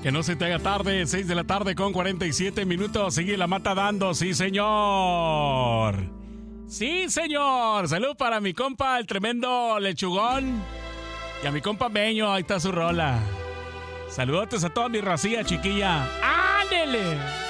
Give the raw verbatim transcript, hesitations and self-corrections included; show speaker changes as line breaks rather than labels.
Que no se te haga tarde, seis de la tarde con cuarenta y siete minutos. Sigue la mata dando, sí señor. Sí señor. Salud para mi compa, el tremendo lechugón. Y a mi compa Meño, ahí está su rola. Saludotes a toda mi racía, chiquilla. ¡Ándele!